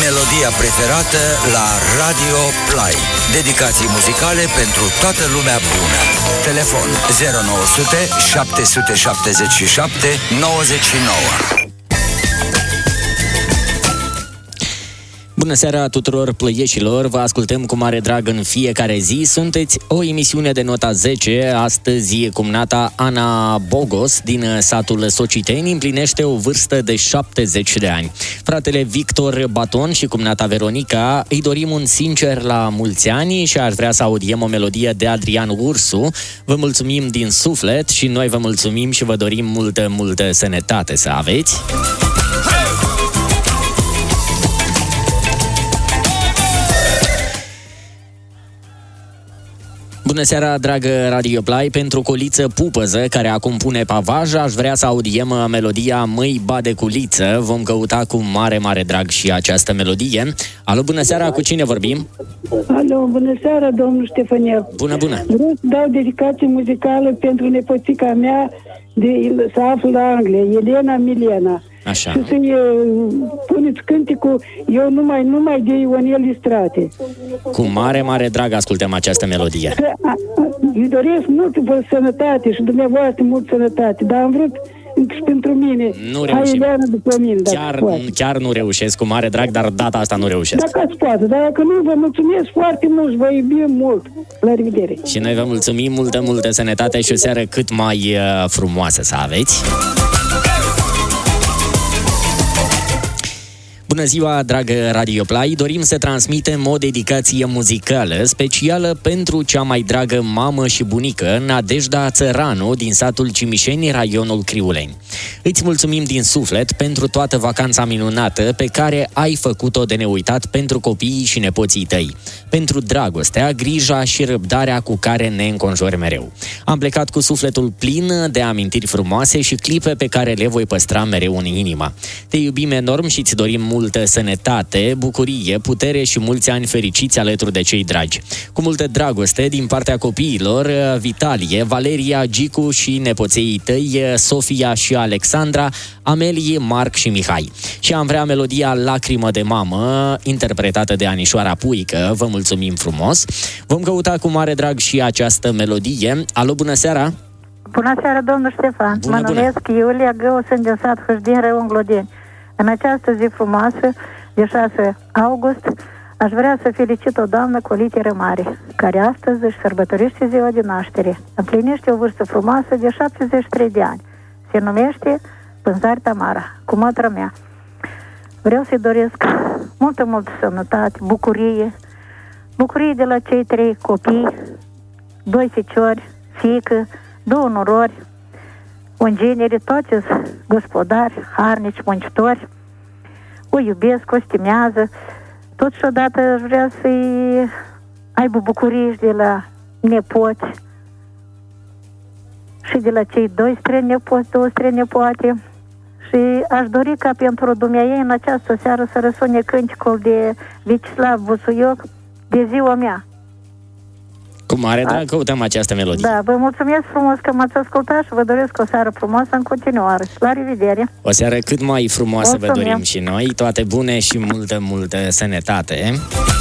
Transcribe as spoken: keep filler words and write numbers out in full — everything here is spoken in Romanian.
Melodia preferată la Radio Play. Dedicații muzicale pentru toată lumea bună. Telefon zero nouă zero zero șapte șapte șapte nouă nouă. Bună seara tuturor plăieșilor, vă ascultăm cu mare drag în fiecare zi. Sunteți o emisiune de nota zece. Astăzi cumnata Ana Bogos din satul Sociteni împlinește o vârstă de șaptezeci de ani. Fratele Victor Baton și cumnata Veronica îi dorim un sincer la mulți ani și aș vrea să audiem o melodie de Adrian Ursu. Vă mulțumim din suflet și noi vă mulțumim și vă dorim multă, multă sănătate să aveți. Bună seara, dragă Radio Play, pentru Coliță Pupăză, care acum pune pavaj, aș vrea să audiem melodia Măi bade culiță. Vom căuta cu mare, mare drag și această melodie. Alo, bună seara, cu cine vorbim? Alo, bună seara, domnul Ștefanel. Bună, bună. Vreau să dau dedicație muzicală pentru nepoțica mea de se află la Anglia, Elena Milena. Așa. Și să-i puneți cântecul Eu numai, numai de Ionel Istrate. Cu mare, mare drag ascultăm această melodie. Îi doresc multă sănătate și dumneavoastră multă sănătate, dar am vrut și pentru mine. Nu reușim. După mine, chiar, chiar nu reușesc, cu mare drag, dar data asta nu reușesc. Dacă ați poate, dar dacă nu, vă mulțumesc foarte mult și vă iubim mult. La revedere. Și noi vă mulțumim, multă, multă sănătate și o seară cât mai uh, frumoasă să aveți. Bună ziua, dragă Radio Play! Dorim să transmitem o dedicație muzicală specială pentru cea mai dragă mamă și bunică, Nadejda Țăranu, din satul Cimișeni, raionul Criuleni. Îți mulțumim din suflet pentru toată vacanța minunată pe care ai făcut-o de neuitat pentru copiii și nepoții tăi, pentru dragostea, grija și răbdarea cu care ne înconjori mereu. Am plecat cu sufletul plin de amintiri frumoase și clipe pe care le voi păstra mereu în inimă. Te iubim enorm și îți dorim multă sănătate, bucurie, putere și mulți ani fericiți alături de cei dragi. Cu multă dragoste din partea copiilor, Vitalie, Valeria, Gicu și nepoței tăi, Sofia și Alexandra, Amelie, Marc și Mihai. Și am vrea melodia Lacrimă de mamă, interpretată de Anișoara Puică. Vă mulțumim frumos. Vom căuta cu mare drag și această melodie. Alo, bună seara! Bună seara, domnul Ștefan! Bună, mă numesc Iulia Gău, sunt din sat Hâșdin, Raion Glodeni. În această zi frumoasă, de șase august, aș vrea să felicit o doamnă cu o literă mare, care astăzi își sărbătorește ziua de naștere. Împlinește o vârstă frumoasă de șaptezeci și trei de ani. Se numește Pânzari Tamara, cu mătra mea. Vreau să-i doresc multă, multă sănătate, bucurie, bucurie de la cei trei copii, doi feciori, fiică, două norori, un genere, toți gospodari, harnici, muncitori, o iubesc, o stimează. Tot și odată aș vrea să-i aibă bucurii de la nepoți și de la cei doi străini nepoți, două străini nepoate. Și aș dori ca pentru dumneaei în această seară să răsune cânticul de Vecislav Busuioc de ziua mea. Cu mare drag căutăm această melodie. Da, vă mulțumesc frumos că m-ați ascultat și vă doresc o seară frumoasă în continuare. La revedere! O seară cât mai frumoasă. Mulțumim. Vă dorim și noi. Toate bune și multă, multă sănătate!